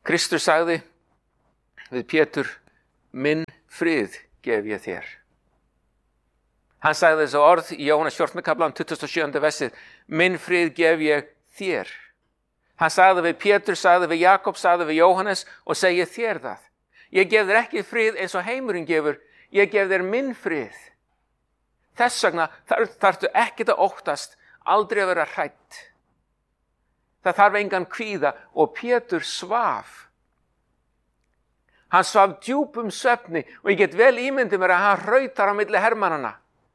Kristur sagði við Pétur, minn frið gef ég þér. Hann sagði þessu orð í Jóhannes 14. kaflan 27. versið, minn frið gef ég þér. Hann sagði við Pétur, sagði við Jakob, sagði við Jóhannes og segi þér það. Ég gef þér ekki frið eins og heimurinn gefur, ég gef þér minn frið. Þess vegna þarftu ekkert að óttast, aldrei að vera hrædd. Það þarf engan kvíða og Pétur svaf. Hann svaf djúpum svefni og ég get vel ímyndið mér að hann hrautar á milli hermannanna.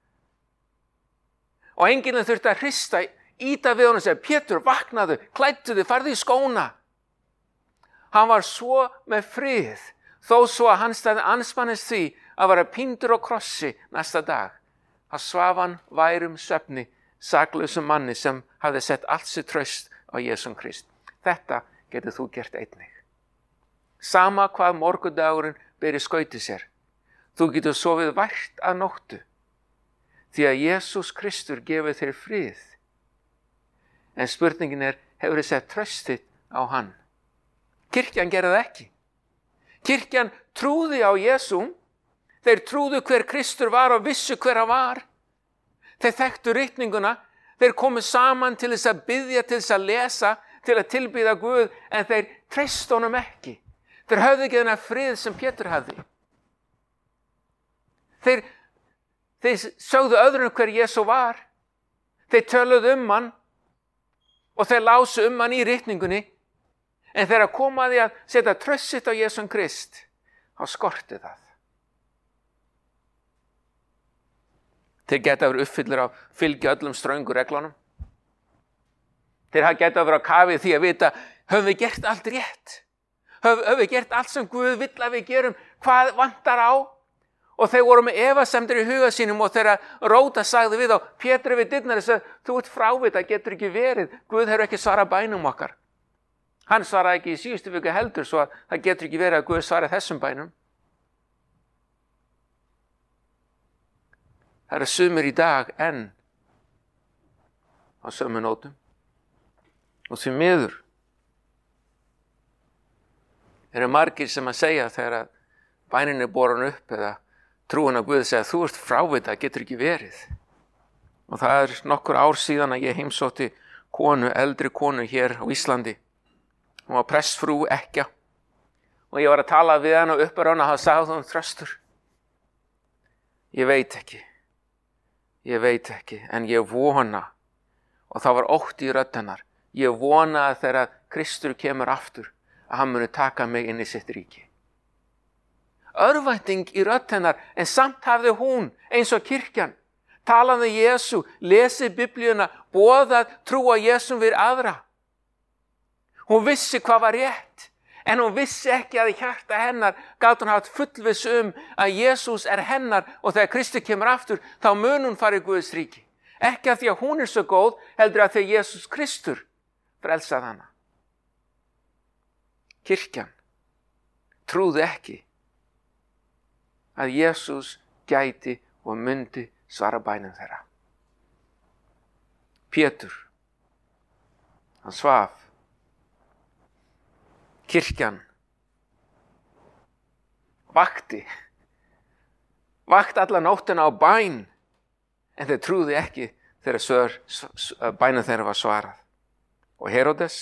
Og enginn þurfti að hrista, íta við honum og segja, Pétur, vaknaðu, klæddu þig, farðu í skóna. Hann var svo með frið, þó svo að hann stæði andspænis því að vera píndur á krossi næsta dag. Hann svaf hann værum svefni, saklausum manni sem hafði sett allt sitt traust á Jesum Krist. Þetta getur þú gert einnig. Sama hvað morgundagurinn beri skauti sér. Þú getur sofið vært að nóttu. Því að Jesús Kristur gefur þér frið. En spurningin hefur þið sett traustið á hann? Kirkjan gerði það ekki. Kirkjan trúði á Jesum. Þeir trúðu hver Kristur var og vissu hver hann var. Þeir þekktu ritninguna. Þeir komu saman til þess að biðja, til þess að lesa, til að tilbýða Guð, en þeir treystu honum ekki. Þeir höfðu ekki þennan frið sem Pétur hafði. Þeir sögðu öðrum hver Jesú var. Þeir töluðu hann og þeir lásu hann í ritningunni. En þegar komaði að setja traust sitt á Jesum Krist, þá skorti það. Þeir geta verið uppfyllir að fylgja öllum ströngu reglunum. Þeir geta verið að kafi því að vita, höfum við gert allt rétt? Höfum við gert allt sem Guð vill að við gerum? Hvað vantar á? Og þeir voru með efasemdir í huga sínum og þeirra Róta sagði við á Pétur við dyrnar þess að þú ert frávita, getur ekki verið. Guð hefur ekki svarað bænum okkar. Hann svaraði ekki í síðustu viku heldur, svo að það getur ekki verið að Guð svaraði þessum bænum. Það eru sumir í dag enn á sömu nótum. Og því miður eru margir sem að segja þegar að bænin borin upp eða trúin að Guð segja þú ert frávita, getur ekki verið. Og það nokkur ár síðan að ég heimsótti eldri konu hér á Íslandi. Hún var prestfrú ekkja. Og ég var að tala við hann og uppar hann og það sagði hún Þröstur. Ég veit ekki, en ég vona, og það var ótti í rödd hennar, ég vona að þegar Kristur kemur aftur, að hann muni taka mig inn í sitt ríki. Örvænting í rödd hennar, en samt hafði hún, eins og kirkjan, talaði Jesú, lesið Biblíuna, boðað trúa Jesum við aðra. Hún vissi hvað var rétt, en hún vissi ekki að í hjarta hennar gat hún haft fullviss að Jesús hennar og þegar Kristur kemur aftur, þá mun hún fara í Guðs ríki. Ekki að því að hún svo góð, heldur að því að Jesús Kristur frelsaði hana. Kirkjan trúði ekki að Jesús gæti og myndi svara bænum þeirra. Pétur, hann svaf. Kirkjan vakti alla nóttina á bæn, en þeir trúði ekki þegar bænum þeirra var svarað. Og Heródes,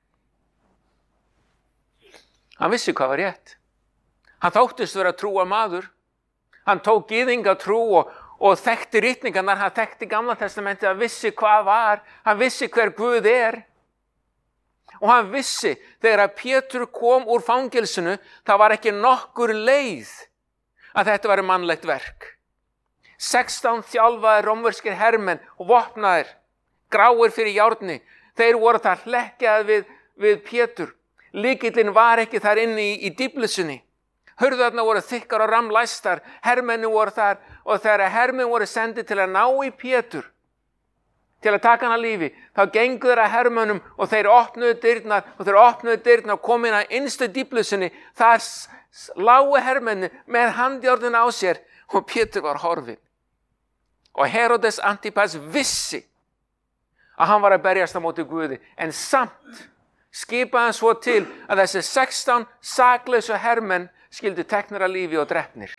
hann vissi hvað var rétt. Hann þóttist vera trúa maður. Hann tók gyðinga trú og þekkti ritningarnar, hann þekkti Gamla testamentið, hann vissi hvað var, hann vissi hver Guð Og hann vissi, þegar að Pétur kom úr fangelsinu, það var ekki nokkur leið að þetta væri mannlegt verk. 16 þjálfaðir rómverskir hermenn og vopnaðir, gráir fyrir járni, þeir voru þar hlekkjaðir við Pétur. Lykillinn var ekki þar inni í dýflissunni. Hurðarnar voru þykkar og ramlæstar, hermenni voru þar og þegar hermenn voru sendið til að ná í Pétur, til að taka hann að lífi, þá gengu þeir að hermönnum og þeir opnuðu dyrnar og kom inn að innstu dýflissunni. Þar lágu hermenni með handjárnin á sér og Pétur var horfinn. Og Heródes Antipas vissi að hann var að berjast á móti Guði, en samt skipaði hann svo til að þessi 16 saklausu hermenn skyldu teknir af lífi og drepnir.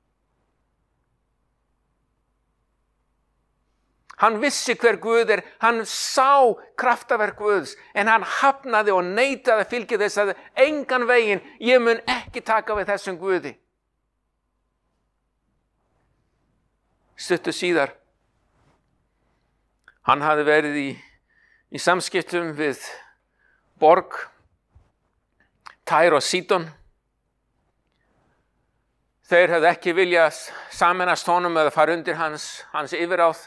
Hann vissi hver Guð hann sá kraftaverk Guðs, en hann hafnaði og neitaði að fylgja þess að engan veginn, ég mun ekki taka við þessum Guði. Stuttu síðar, hann hafði verið í samskiptum við borg, Tær og Sídon. Þeir hefðu ekki viljað sameinast honum eða fara undir hans yfirráð.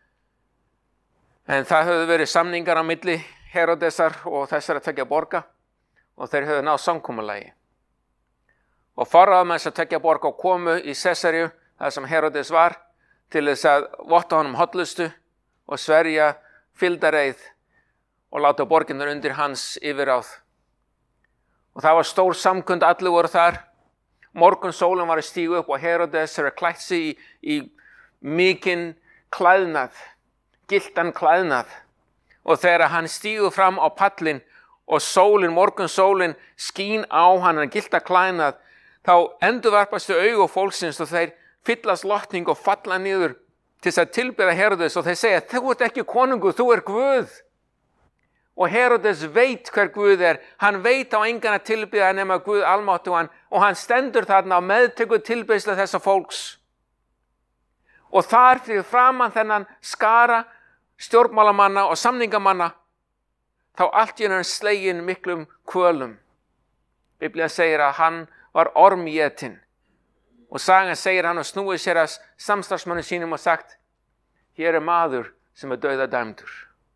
En það höfðu verið samningar á milli Heródesar og þessara tveggja borga og þeir höfðu náð samkomulagi. Og forráðamenn þessara tveggja borga komu í Sesaríu, þar sem Heródes var, til þess að votta honum hollustu og sverja fylgdareið og láta borginnar undir hans yfirráð. Og það var stór samkund, allir voru þar. Morgunsólin var að stíga upp og Heródes hefur klætt sig í mikinn klæðnað, giltan klæðnað. Og þegar hann stígur fram á pallin og morgunsólin skín á hann gilta klæðnað, þá endurvarpast augu fólksins og þeir fyllast lotning og falla niður til þess að tilbera Heródes og þeir segja, þú ert ekki konungur, þú ert Guð. Og Heródes veit hver Guð hann veit á engan að tilbera nema Guð almáttugan og hann stendur þarna og meðtekur tilbeiðslu þessa fólks. Og þar fyrir framan þennan skara stjórnmálamanna og samningamanna, þá allt í einu sleginn miklum kvölum. Biblían segir að hann var ormjetinn. Og sagan segir hann og snúið sér að samstarfsmanni sínum og sagt, hér maður sem dauðadæmdur.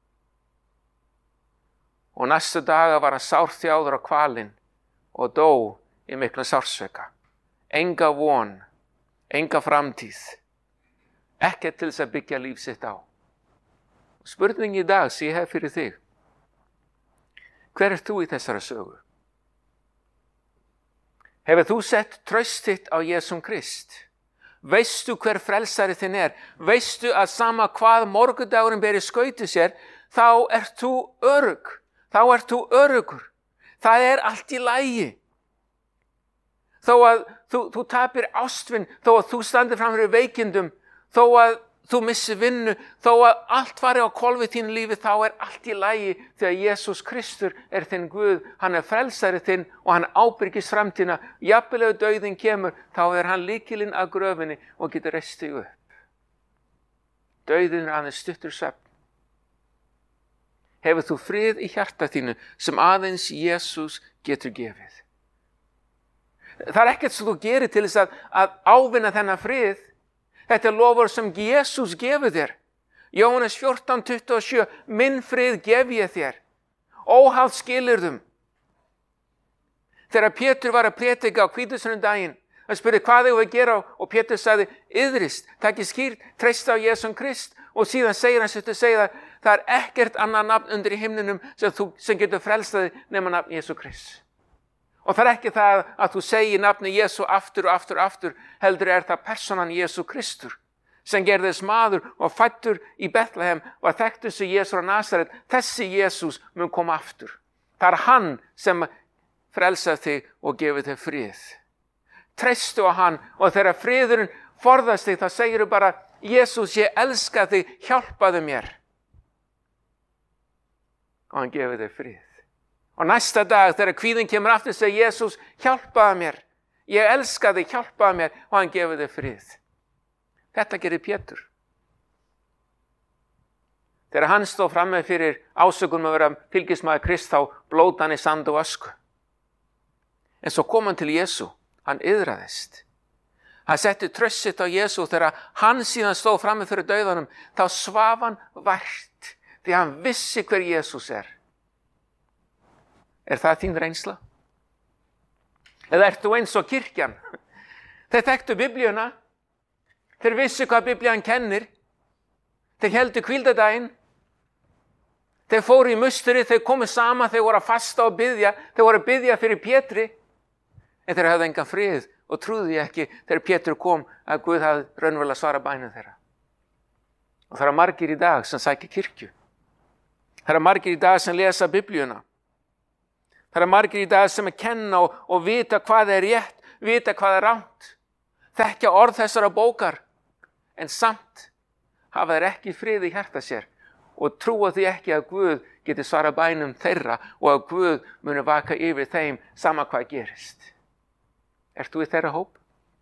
Og næstu daga var hann sárþjáður á kvalinn og dó í miklum sársauka. Enga von, enga framtíð, ekkert til þess að byggja líf sitt á. Spurning í dag sem ég hef fyrir þig. Hver ert þú í þessari sögu? Hefur þú sett traust þitt á Jesum Krist? Veistu hver frelsari þinn Veistu að sama hvað morgundagurinn ber í skauti sér, þá ert þú örugg. Þá ert þú öruggur. Það allt í lagi. Þó að þú tapir ástvinn, þó að þú standir fram fyrir veikindum, þó að þú missir vinnu, þó að allt fari á hvolf í þínu lífi, þá allt í lagi þegar Jesús Kristur þinn Guð, hann frelsari þinn og hann ábyrgist framtíðina. Jafnvel ef dauðinn kemur, þá hann lykilinn að gröfinni og getur reist þig upp. Dauðinn aðeins stuttur svefn. Hefur þú frið í hjarta þínu sem aðeins Jesús getur gefið? Það ekkert sem þú gerir til þess að ávinna þennan frið. Þetta loforð sem Jesús gefur þér. Jóhannes 14:27, minn frið gef ég þér, óháð skilyrðum. Þegar Pétur var að prédika á hvítasunnudag, hann spurði hvað eigum við að gera og Pétur sagði, iðrist, takið skýrt, treysta á Jesum Krist og síðan segir hann það ekkert annað nafn undir í himninum sem getur frelsaði nema nafn Jesú Krist. Og það ekki það að þú segir nafni Jesú aftur og aftur og aftur, heldur það personan Jesú Kristur sem gerðist maður og fæddur í Betlehem og þekktur sem Jesú á Nasaret. Þessi Jesús mun koma aftur. Það hann sem frelsar þig og gefur þig frið. Treystu á hann og þegar friðurinn forðast þig, þá segir þú bara, Jesús, ég elska þig, hjálpaðu mér. Og hann gefur þig frið. Og næsta dag þegar kvíðinn kemur aftur, segir Jesús, hjálpaðu mér. Ég elska þig, hjálpaðu mér og hann gefur þig frið. Þetta gerir Pétur. Þegar hann stóð framme fyrir ásökunum að vera fylgismaður Krist, þá blóta hann í sand og ösku. En svo kom hann til Jesú, hann iðraðist. Hann setti traust sitt á Jesú þegar hann síðan stóð framme fyrir dauðanum, þá svaf hann vært því hann vissi hver Jesús það þín reynsla? Eða ert þú eins og kirkjan? Þeir þekktu Biblíuna, þeir vissu hvað Biblían kennir, þeir heldu hvíldardaginn, þeir fóru í musteri, þeir komu saman, þeir voru að fasta og biðja, þeir voru að biðja fyrir Pétri, en þeir hafði engan frið og trúði ekki þegar Pétur kom að Guð hafði raunverulega svarað bænum þeirra. Og það margir í dag sem sækja kirkju. Það margir í dag sem lesa Biblíuna. Það margir í dag sem kenna og vita hvað er rétt, vita hvað er rangt. Þekkja orð þessara bókar, en samt hafa þeir ekki frið í hjarta sér og trúa því ekki að Guð geti svara bænum þeirra og að Guð muni vaka yfir þeim sama hvað gerist. Ert þú í þeirra hóp?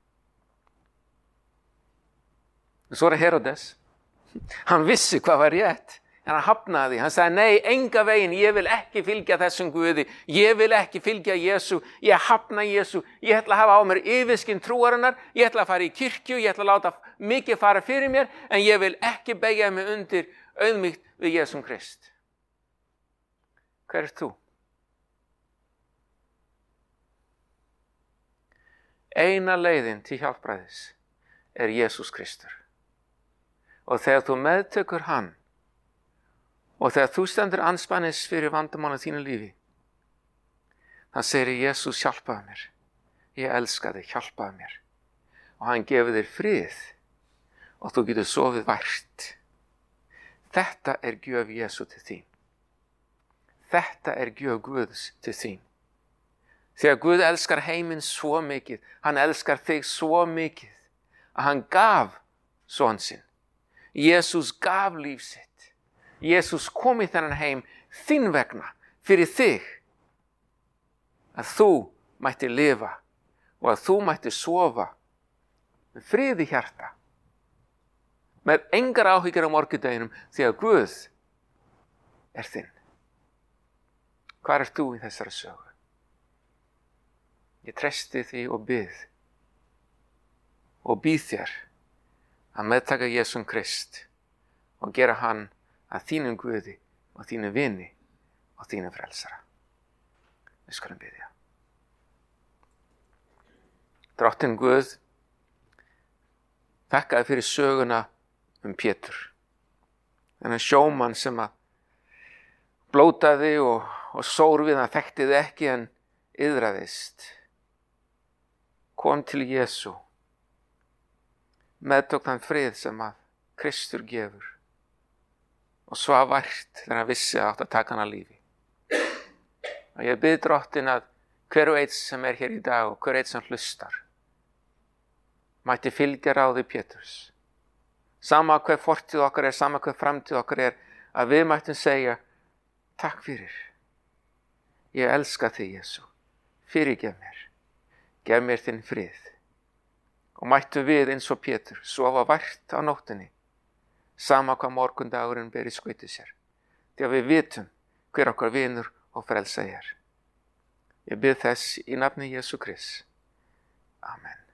Svo Herodes. Hann vissi hvað var rétt, en hann hafnaði. Hann sagði, nei, enga veginn, ég vil ekki fylgja þessum Guði. Ég vil ekki fylgja Jesú. Ég hafna Jesú. Ég ætla að hafa á mér yfirskinn trúarinnar. Ég ætla að fara í kirkju. Ég ætla að láta mikið fara fyrir mér, en ég vil ekki beygja mig undir auðmýkt við Jesum Krist. Hver ert þú? Eina leiðin til hjálpræðis er Jesús Kristur. Og þegar þú meðtökur hann og þegar þú stendur andspænis fyrir vandamála þínu lífi, þann segir Jesús, hjálpaðu mér. Ég elska þig, hjálpaðu mér. Og hann gefur þér frið og þú getur sofið vært. Þetta er gjöf Jesú til þín. Þetta er gjöf Guðs til þín. Þegar Guð elskar heiminn svo mikið, hann elskar þig svo mikið að hann gaf son sinn. Jesús gaf líf sitt. Jesús kom í þennan heim þín vegna, fyrir þig. Að þú mætti lifa og að þú mætti sofa með frið í hjarta. Með engar áhyggjur á morgundeginum því að Guð er þinn. Hvar ert þú í þessari sögu? Ég treysti því og býð þér að meðtaka Jesum Krist og gera hann að þínum Guði og þínu vini og þínu frelsara. Við skulum biðja. Drottinn Guð, þakka þér fyrir söguna Pétur. Þennan sjómann sem að blótaði og sór við, hann þekkti þig ekki en iðraðist. Kom til Jesú. Meðtók þann frið sem að Kristur gefur og svaf vært þegar hann vissi að átt að taka hann að lífi. Og ég bið Drottinn að hver og einn sem er hér í dag og hver einn sem hlustar mætti fylgja ráði Péturs. Sama hver fortíð okkar er, sama hver framtíð okkar er, að við mættum segja, takk fyrir. Ég elska þig, Jesú. Fyrirgef mér. Gef mér þinn frið. Og mættu við eins og Pétur sofa vært á nóttinni, sama hvað morgundagurinn ber í skauti sér, því að við vitum hver okkar vinur og frelsa er. Ég bið þess í nafni Jesú Krist. Amen.